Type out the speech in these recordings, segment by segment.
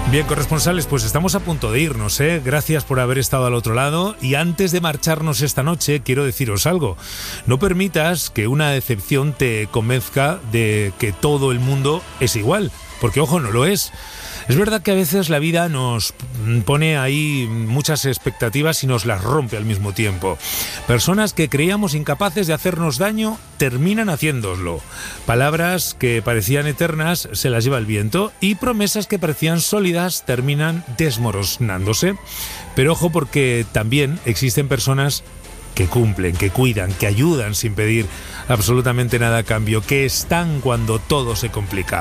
Bien, corresponsales, pues estamos a punto de irnos, ¿eh? Gracias por haber estado al otro lado. Y antes de marcharnos esta noche, quiero deciros algo. No permitas que una decepción te convenzca de que todo el mundo es igual, porque, ojo, no lo es. Es verdad que a veces la vida nos pone ahí muchas expectativas y nos las rompe al mismo tiempo. Personas que creíamos incapaces de hacernos daño terminan haciéndoslo. Palabras que parecían eternas se las lleva el viento y promesas que parecían sólidas terminan desmoronándose. Pero ojo, porque también existen personas que cumplen, que cuidan, que ayudan sin pedir absolutamente nada a cambio, que están cuando todo se complica.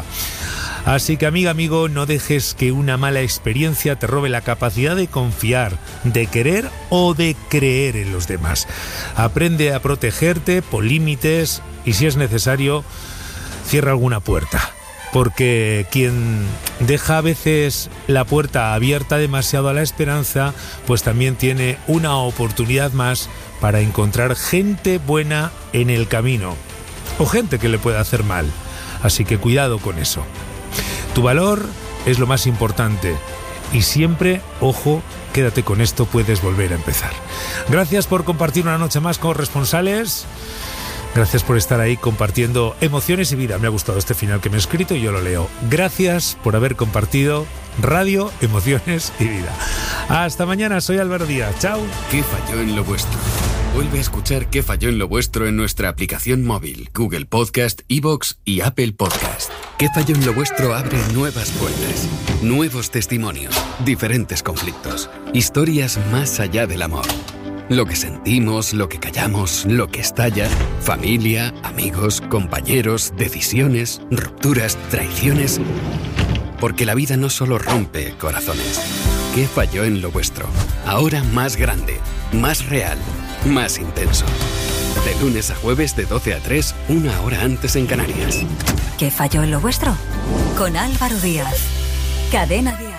Así que, amiga, amigo, no dejes que una mala experiencia te robe la capacidad de confiar, de querer o de creer en los demás. Aprende a protegerte, pon límites y, si es necesario, cierra alguna puerta. Porque quien deja a veces la puerta abierta demasiado a la esperanza, pues también tiene una oportunidad más para encontrar gente buena en el camino. O gente que le pueda hacer mal. Así que cuidado con eso. Tu valor es lo más importante y siempre, ojo, quédate con esto, puedes volver a empezar. Gracias por compartir una noche más con Corresponsales. Gracias por estar ahí compartiendo emociones y vida. Me ha gustado este final que me he escrito y yo lo leo. Gracias por haber compartido radio, emociones y vida. Hasta mañana, soy Álvaro Díaz. Chao. ¿Qué falló en lo vuestro? Vuelve a escuchar ¿Qué falló en lo vuestro? En nuestra aplicación móvil, Google Podcast, iVoox y Apple Podcast. ¿Qué falló en lo vuestro? Abre nuevas puertas, nuevos testimonios, diferentes conflictos, historias más allá del amor. Lo que sentimos, lo que callamos, lo que estalla, familia, amigos, compañeros, decisiones, rupturas, traiciones. Porque la vida no solo rompe corazones. ¿Qué falló en lo vuestro? Ahora más grande, más real, más intenso. De lunes a jueves de 12 a 3, una hora antes en Canarias. ¿Qué falló en lo vuestro? Con Álvaro Díaz. Cadena Dial.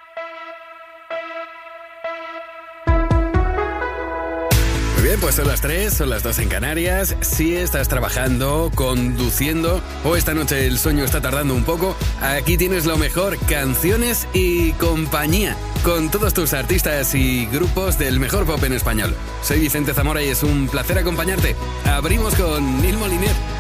Muy bien, pues son las 3, son las 2 en Canarias. Si estás trabajando, conduciendo o esta noche el sueño está tardando un poco, aquí tienes lo mejor, canciones y compañía, con todos tus artistas y grupos del mejor pop en español. Soy Vicente Zamora y es un placer acompañarte. Abrimos con Neil Moliner.